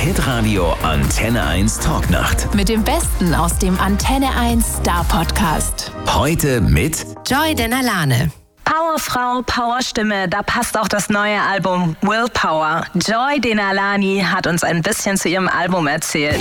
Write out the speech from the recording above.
Hitradio Antenne 1 Talknacht. Mit dem Besten aus dem Antenne 1 Star Podcast. Heute mit Joy Denalane. Powerfrau, Powerstimme, da passt auch das neue Album Willpower. Joy Denalane hat uns ein bisschen zu ihrem Album erzählt.